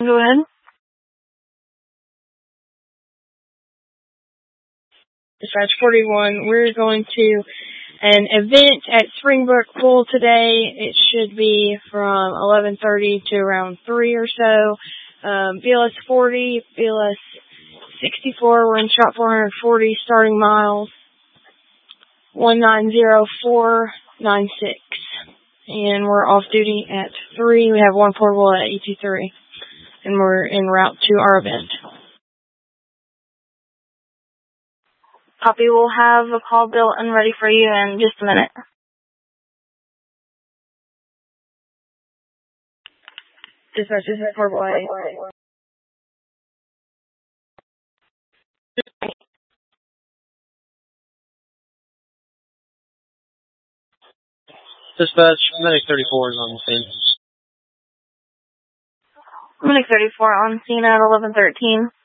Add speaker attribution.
Speaker 1: go ahead. Dispatch 41, we're going to an event at Springbrook Pool today. It should be from 11:30 to around 3 or so. BLS 40, BLS 64, we're in shop 440, starting miles 190496. And we're off duty at 3. We have one portable at ET3. And we're en route to our event. Copy, we'll have a call built and ready for you in just a minute. Dispatch, this is portable A.
Speaker 2: Dispatch, Medic 34 is on the scene.
Speaker 1: Medic 34 on scene at 11:13.